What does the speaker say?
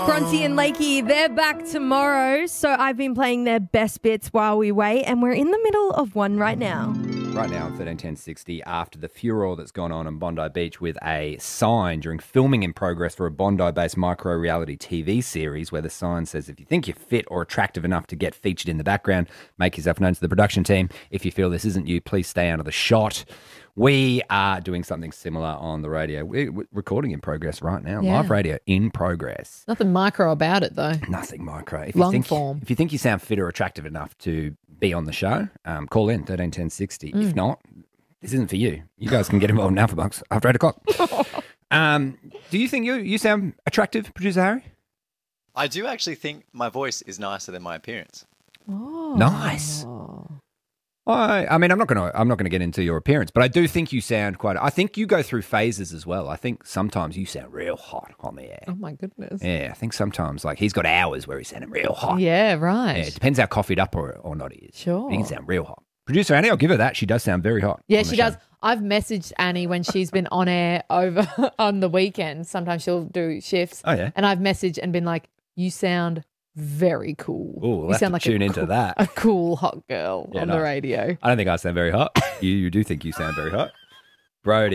Bronte and Lakey, they're back tomorrow. So I've been playing their best bits while we wait, and we're in the middle of one right now. Right now on 131060, after the furore that's gone on Bondi Beach with a sign during filming in progress for a Bondi-based micro-reality TV series where the sign says, if you think you're fit or attractive enough to get featured in the background, make yourself known to the production team. If you feel this isn't you, please stay out of the shot. We are doing something similar on the radio. We're recording in progress right now. Yeah. Live radio in progress. Nothing micro about it, though. Nothing micro. Long form. If you think you sound fit or attractive enough to be on the show, call in 131060. If not, this isn't for you. You guys can get involved in Alpha Bucks after 8 o'clock. Do you think you sound attractive, Producer Harry? I do actually think my voice is nicer than my appearance. Oh. Nice. I mean, I'm not gonna get into your appearance, but I do think you sound quite. I think you go through phases as well. I think sometimes you sound real hot on the air. Oh, my goodness. Yeah, I think sometimes like he's got hours where he's sounding real hot. Yeah, right. Yeah, it depends how coffeeed up or not he is. Sure. He can sound real hot. Producer Annie, I'll give her that. She does sound very hot. Yeah, on the she show. does. I've messaged Annie when she's been on air over on the weekend. Sometimes she'll do shifts. Oh, yeah. And I've messaged and been like, you sound very cool. Ooh, we'll you have sound to like tune into that. A cool hot girl Yeah, on the nice. radio. I don't think I sound very hot. You do think you sound very hot. Brody.